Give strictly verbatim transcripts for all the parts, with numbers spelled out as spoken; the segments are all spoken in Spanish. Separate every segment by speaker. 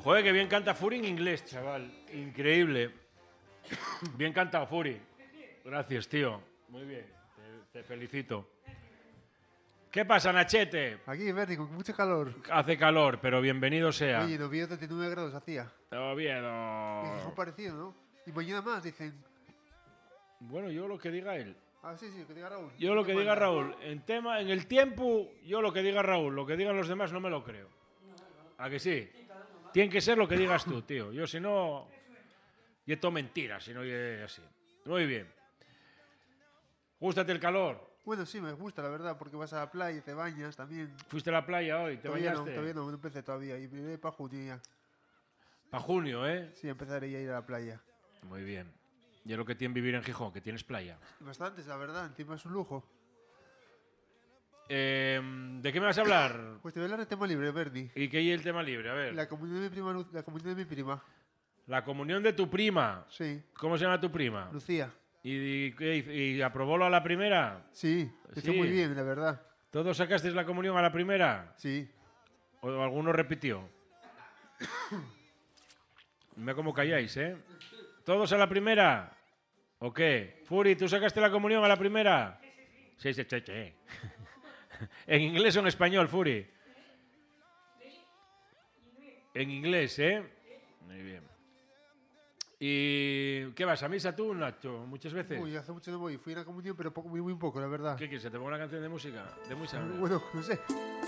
Speaker 1: Joder, que bien canta Furi en inglés, chaval. Increíble. Bien cantado, Furi. Gracias, tío. Muy bien. Te, te felicito. ¿Qué pasa, Nachete?
Speaker 2: Aquí, Bernie, con mucho calor.
Speaker 1: Hace calor, pero bienvenido sea.
Speaker 2: Oye, en Oviedo treinta y nueve grados hacía.
Speaker 1: Oviedo.
Speaker 2: Y Gijón parecido, ¿no? Y mañana más, dicen.
Speaker 1: Bueno, yo lo que diga él.
Speaker 2: Ah, sí, sí, que diga Raúl.
Speaker 1: Yo lo que diga
Speaker 2: manda?
Speaker 1: Raúl. En tema, en el tiempo, yo lo que diga Raúl. Lo que digan los demás no me lo creo. ¿A que sí? Tiene que ser lo que digas tú, tío. Yo si no... Y esto mentira, si no es así. Muy bien. ¿Gústate el calor?
Speaker 2: Bueno, sí, me gusta, la verdad, porque vas a la playa y te bañas también.
Speaker 1: ¿Fuiste a la playa hoy? ¿Te
Speaker 2: Todavía no,
Speaker 1: bañaste?
Speaker 2: todavía no, no empecé todavía. Y me para junio ya.
Speaker 1: Para junio, ¿eh?
Speaker 2: Sí, empezaré ya a ir a la playa.
Speaker 1: Muy bien. Y es lo que tiene vivir en Gijón, que tienes playa.
Speaker 2: Bastantes, la verdad, encima es un lujo.
Speaker 1: Eh, ¿De qué me vas a hablar?
Speaker 2: Pues te voy a hablar de tema libre, Bernie.
Speaker 1: ¿Y qué hay el tema libre? A ver.
Speaker 2: La comunión de mi prima. Lu- La comunión de mi prima.
Speaker 1: La comunión de tu prima.
Speaker 2: Sí,
Speaker 1: ¿Cómo se llama tu prima?
Speaker 2: Lucía.
Speaker 1: ¿Y, y, qué hizo? ¿Y aprobólo a la primera?
Speaker 2: Sí, está
Speaker 1: Sí.
Speaker 2: muy bien, la verdad.
Speaker 1: ¿Todos sacasteis la comunión a la primera?
Speaker 2: Sí.
Speaker 1: ¿O alguno repitió? Mira cómo calláis, ¿eh? ¿Todos a la primera? ¿O qué? Furi, ¿tú sacaste la comunión a la primera? Sí, sí, sí, sí. ¿En inglés o en español, Furi? En inglés, ¿eh? Muy bien. ¿Y qué vas a misa tú, Nacho? Muchas veces.
Speaker 2: Uy, hace mucho no voy. Fui a la comunión, pero poco, muy, muy poco, la verdad.
Speaker 1: ¿Qué quieres? ¿Te pongo una canción de música? De música.
Speaker 2: Bueno, no sé.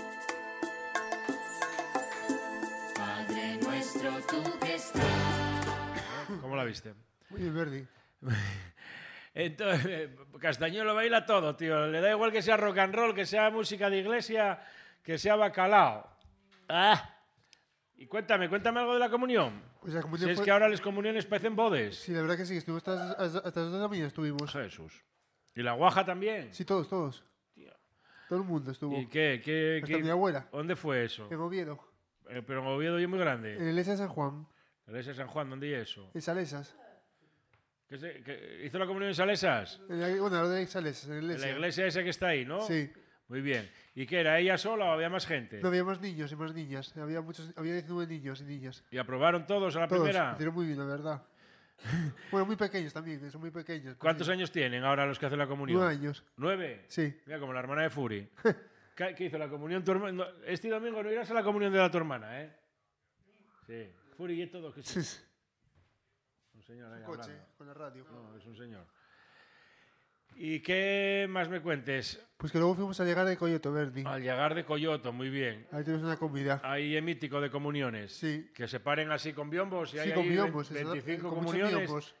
Speaker 3: Padre nuestro, tú que estás.
Speaker 1: ¿Cómo la viste?
Speaker 2: Muy bien, Bernie.
Speaker 1: Entonces, Castañuelo baila todo, tío. Le da igual que sea rock and roll, que sea música de iglesia, que sea bacalao. Ah. Y cuéntame, cuéntame algo de la comunión.
Speaker 2: Pues la
Speaker 1: Si
Speaker 2: comunión
Speaker 1: es
Speaker 2: fue...
Speaker 1: que ahora las comuniones parecen bodes.
Speaker 2: Sí, la verdad que sí, estuvimos hasta, hasta, hasta las dos de la mañana estuvimos.
Speaker 1: Jesús. ¿Y la guaja también?
Speaker 2: Sí, todos, todos. Todo el mundo estuvo.
Speaker 1: ¿Y qué? qué,
Speaker 2: Hasta
Speaker 1: qué-
Speaker 2: mi abuela,
Speaker 1: ¿Dónde fue eso?
Speaker 2: en Oviedo.
Speaker 1: Eh, pero en Oviedo es muy grande.
Speaker 2: En la iglesia de San Juan,
Speaker 1: La iglesia de San Juan, ¿dónde es eso?
Speaker 2: en Salesas.
Speaker 1: ¿Qué se- qué- ¿Hizo la comunión en Salesas?
Speaker 2: En la, bueno, la de Salesas, en la
Speaker 1: En
Speaker 2: iglesia.
Speaker 1: la iglesia esa que está ahí, ¿no?
Speaker 2: Sí.
Speaker 1: Muy bien. ¿Y qué era? ¿Ella sola o había más gente?
Speaker 2: No había más niños y más niñas. Había muchos, había diecinueve niños y niñas.
Speaker 1: ¿Y aprobaron todos a la
Speaker 2: Todos.
Speaker 1: primera?
Speaker 2: Hicieron muy bien, la verdad. Bueno, muy pequeños también, que son muy pequeños.
Speaker 1: ¿Cuántos
Speaker 2: Sí.
Speaker 1: años tienen ahora los que hacen la comunión?
Speaker 2: Nueve años.
Speaker 1: ¿Nueve?
Speaker 2: Sí.
Speaker 1: Mira, como la hermana de Furi. ¿Qué, qué hizo la comunión tu hermana? No, este domingo no irás a la comunión de la tu hermana, ¿eh? Sí. Furi y todo. ¿Qué es eso? Un señor ahí
Speaker 2: Un coche,
Speaker 1: hablando.
Speaker 2: con la radio.
Speaker 1: No, es un señor. ¿Y qué más me cuentes?
Speaker 2: Pues que luego fuimos a llegar de Coyoto, Bernie.
Speaker 1: Al llegar de Coyoto, muy bien.
Speaker 2: Ahí tenemos una comida.
Speaker 1: Ahí es mítico de comuniones.
Speaker 2: Sí.
Speaker 1: Que se paren así con biombos y
Speaker 2: Sí,
Speaker 1: hay
Speaker 2: con
Speaker 1: ahí
Speaker 2: biombos.
Speaker 1: ve-
Speaker 2: eso da-
Speaker 1: veinticinco
Speaker 2: con muchos
Speaker 1: comuniones.
Speaker 2: biombos.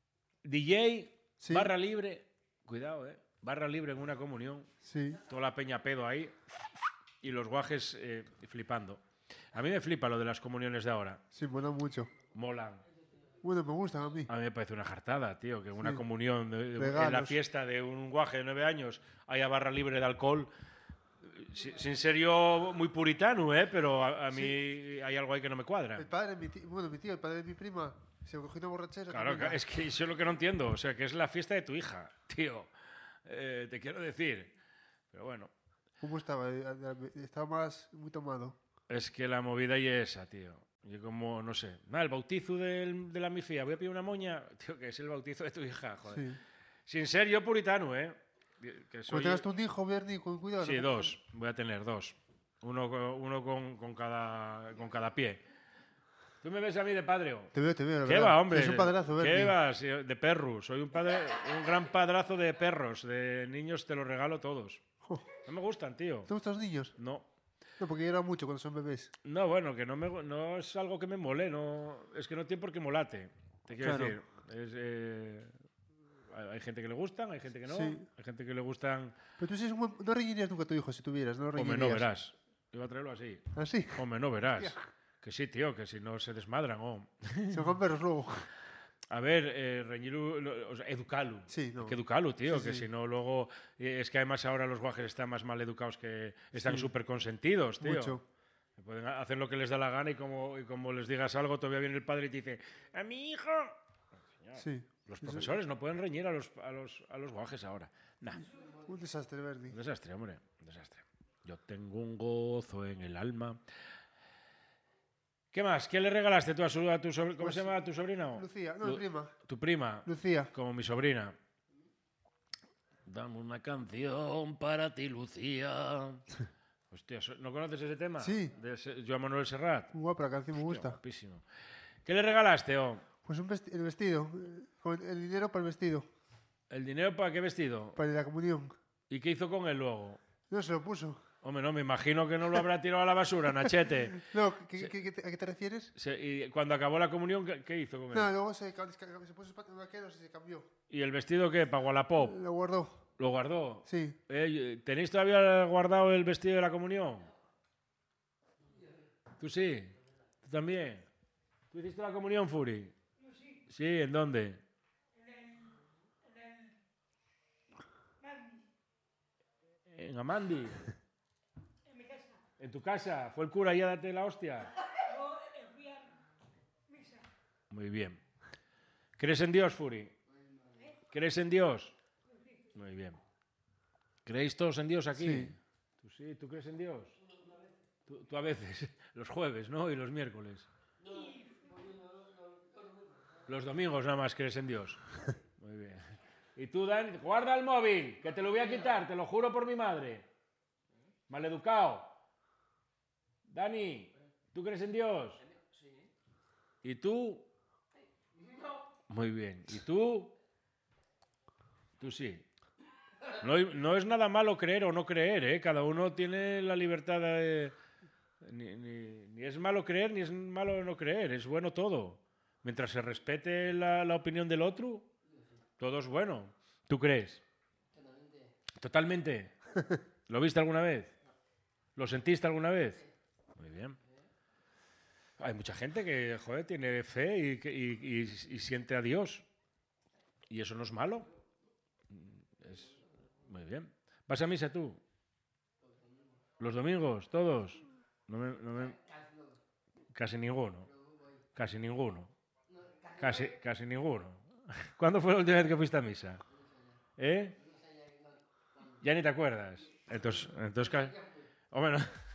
Speaker 1: D J,
Speaker 2: Sí.
Speaker 1: barra libre. Cuidado, ¿eh? Barra libre en una comunión.
Speaker 2: Sí.
Speaker 1: Toda la peña pedo ahí. Y los guajes eh, flipando. A mí me flipa lo de las comuniones de ahora.
Speaker 2: Sí, mola mucho.
Speaker 1: Molan.
Speaker 2: Bueno, me gustan a mí.
Speaker 1: A mí me parece una jartada, tío, que una
Speaker 2: Sí.
Speaker 1: comunión de- de- en la
Speaker 2: Regalos.
Speaker 1: fiesta de un guaje de nueve años haya barra libre de alcohol. Si- Sin ser yo muy puritano, ¿eh? Pero a, a mí hay algo ahí que no me cuadra.
Speaker 2: El padre, mi tío, bueno, mi tío, el padre de mi prima, se cogió una borrachera.
Speaker 1: Claro,
Speaker 2: tremenda.
Speaker 1: es que eso es lo que no entiendo. O sea, que es la fiesta de tu hija, tío. Eh, te quiero decir. Pero bueno,
Speaker 2: ¿Cómo estaba? Eh, Estaba más muy tomado.
Speaker 1: es que la movida y es esa, tío. Yo como, no sé. Nada, el bautizo del- de la mi fía. Voy a pedir una moña. Tío, que es el bautizo de tu hija, joder.
Speaker 2: Sí.
Speaker 1: Sin ser yo puritano, ¿eh? Que soy-
Speaker 2: Cuando tengas tú un hijo, Bernie, con cuidado.
Speaker 1: Sí,
Speaker 2: ¿no?
Speaker 1: dos. Voy a tener dos. Uno, co- uno con, con cada, con cada pie. ¿Tú me ves a mí de padre? o?
Speaker 2: Te veo, te veo. la
Speaker 1: ¿Qué
Speaker 2: verdad.
Speaker 1: va, hombre?
Speaker 2: Es un padrazo,
Speaker 1: ¿Qué
Speaker 2: Bernie.
Speaker 1: va? Sí, de perro. Soy un, padre, un gran padrazo de perros. De niños te los regalo todos.
Speaker 2: Jo,
Speaker 1: No me gustan, tío.
Speaker 2: ¿te gustan los niños?
Speaker 1: No.
Speaker 2: No, porque lloran mucho cuando son bebés.
Speaker 1: No, bueno, que no, me, no es algo que me mole. No, es que no tiene por qué molate. Te quiero
Speaker 2: Claro.
Speaker 1: decir. Es, eh, hay hay gente que le gustan, hay gente que no.
Speaker 2: Sí.
Speaker 1: Hay gente que le gustan...
Speaker 2: Pero tú sí eres un buen- no reñirías nunca a tu hijo si tuvieras, no lo
Speaker 1: Hombre,
Speaker 2: reñirías.
Speaker 1: no verás. Iba a traerlo así.
Speaker 2: ¿Ah, sí?
Speaker 1: Hombre, no verás.
Speaker 2: Hostia.
Speaker 1: Que sí, tío, que si no se desmadran. Oh.
Speaker 2: Se van perros luego.
Speaker 1: A ver, eh, reñiru, lo- o sea, educalo.
Speaker 2: Sí, no.
Speaker 1: Hay que educarlo, tío,
Speaker 2: Sí,
Speaker 1: que
Speaker 2: sí.
Speaker 1: si no luego... eh, Es que además ahora los guajes están más mal educados que... Están
Speaker 2: Sí.
Speaker 1: súper consentidos, tío.
Speaker 2: Mucho.
Speaker 1: Pueden hacer lo que les da la gana y como, y como les digas algo, todavía viene el padre y te dice ¡a mi hijo! Señor,
Speaker 2: Sí.
Speaker 1: los
Speaker 2: Eso-
Speaker 1: profesores no pueden reñir a los, a los, a los guajes ahora. Nah,
Speaker 2: Un desastre, Bernie.
Speaker 1: un desastre, hombre, un desastre. Yo tengo un gozo en el alma. ¿Qué más? ¿Qué le regalaste tú a, su, a tu sobrina? ¿Cómo pues, se llama tu sobrina?
Speaker 2: Lucía, no,
Speaker 1: Lu
Speaker 2: prima.
Speaker 1: Tu prima.
Speaker 2: Lucía.
Speaker 1: Como mi sobrina. Dame una canción para ti, Lucía. Hostia, ¿no conoces ese tema?
Speaker 2: Sí.
Speaker 1: De Joan Manuel Serrat.
Speaker 2: Muy guapa la canción, me gusta.
Speaker 1: Hostia, guapísimo. ¿Qué le regalaste, oh?
Speaker 2: Pues un vesti el vestido. Con el dinero para el vestido.
Speaker 1: ¿El dinero para qué vestido?
Speaker 2: Para la comunión.
Speaker 1: ¿Y qué hizo con él luego?
Speaker 2: No, se lo puso.
Speaker 1: Hombre, no, me imagino que no lo habrá tirado a la basura, Nachete.
Speaker 2: No, ¿qué, se, qué, qué, ¿a qué te refieres?
Speaker 1: Se, ¿Y cuando acabó la comunión, qué, qué hizo con él?
Speaker 2: No, luego se, se puso vaqueros y se cambió.
Speaker 1: ¿Y el vestido qué? ¿Para Wallapop?
Speaker 2: Lo guardó.
Speaker 1: ¿Lo guardó?
Speaker 2: Sí.
Speaker 1: Eh, ¿Tenéis todavía guardado el vestido de la comunión? ¿Tú sí? ¿Tú también? ¿Tú hiciste la comunión, Furi?
Speaker 4: Yo sí.
Speaker 1: Sí, ¿en dónde?
Speaker 4: En el... En el... Mandi.
Speaker 1: En Amandi.
Speaker 4: En mi casa.
Speaker 1: ¿En tu casa? ¿Fue el cura y a darte la hostia?
Speaker 4: Yo fui a misa.
Speaker 1: Muy bien. ¿Crees en Dios, Furi? ¿Crees en Dios? Muy bien. ¿Creéis todos en Dios aquí?
Speaker 2: Sí.
Speaker 1: ¿Tú sí? ¿Tú crees en Dios? Tú, tú a veces, los jueves, ¿no? Y los miércoles. Los domingos nada más crees en Dios. Muy bien. Y tú, Dan, guarda el móvil, que te lo voy a quitar, te lo juro por mi madre. Maleducado. Dani, ¿tú crees en Dios? Sí. ¿Y tú? No. Muy bien. ¿Y tú? Tú sí. No, no es nada malo creer o no creer, ¿eh? Cada uno tiene la libertad de... Ni, ni, ni es malo creer ni es malo no creer, es bueno todo. Mientras se respete la, la opinión del otro, todo es bueno. ¿Tú crees? Totalmente. ¿Totalmente? ¿Lo viste alguna vez? ¿Lo sentiste alguna vez? Muy bien. Hay mucha gente que, joder, tiene fe y, y, y, y siente a Dios. Y eso no es malo. Es... Muy bien. ¿Vas a misa tú? ¿Los domingos? ¿Todos? No me, no me... Casi ninguno. Casi ninguno. Casi, casi ninguno. ¿Cuándo fue la última vez que fuiste a misa? ¿Eh? Ya ni te acuerdas. Entonces, entonces hombre, no.